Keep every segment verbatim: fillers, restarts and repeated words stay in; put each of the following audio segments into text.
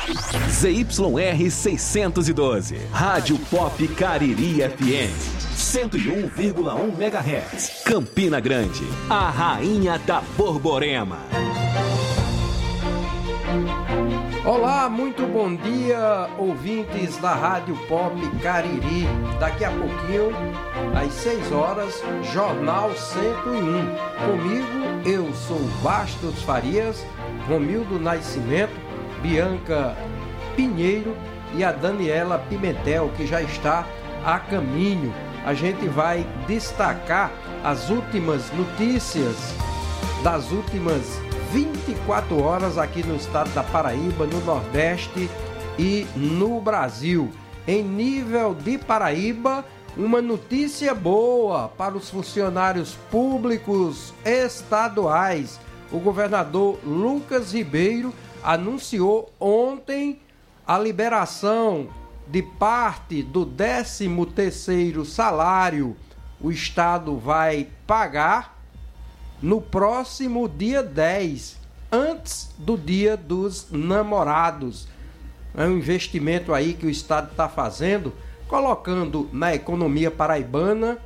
Z Y R seiscentos e doze, Rádio Pop Cariri F M, cento e um vírgula um megahertz, Campina Grande, a rainha da Borborema. Olá, muito bom dia, ouvintes da Rádio Pop Cariri. Daqui a pouquinho, às seis horas, Jornal cento e um. Comigo, eu sou Bastos Farias, Romildo Nascimento, Bianca Pinheiro e a Daniela Pimentel, que já está a caminho. A gente vai destacar as últimas notícias das últimas vinte e quatro horas aqui no estado da Paraíba, no Nordeste e no Brasil. Em nível de Paraíba, uma notícia boa para os funcionários públicos estaduais. O governador Lucas Ribeiro anunciou ontem a liberação de parte do décimo terceiro salário. O estado vai pagar no próximo dia dez, antes do Dia dos Namorados. É um investimento aí que o estado está fazendo, colocando na economia paraibana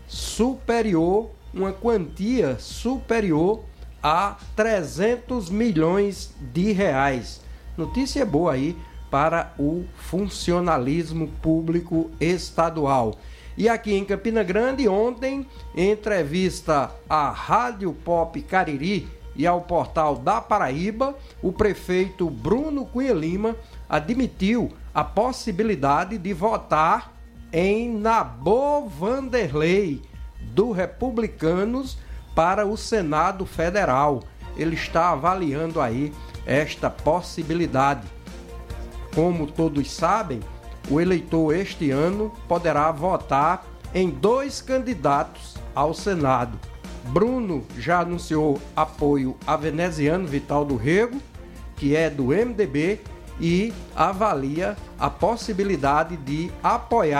superior, uma quantia superior a trezentos milhões de reais. Notícia boa aí para o funcionalismo público estadual. E aqui em Campina Grande, ontem, em entrevista à Rádio Pop Cariri e ao Portal da Paraíba, o prefeito Bruno Cunha Lima admitiu a possibilidade de votar em Nabor Vanderlei, do Republicanos, para o Senado Federal. Ele está avaliando aí esta possibilidade. Como todos sabem, o eleitor este ano poderá votar em dois candidatos ao Senado. Bruno já anunciou apoio a Veneziano Vital do Rego, que é do M D B, e avalia a possibilidade de apoiar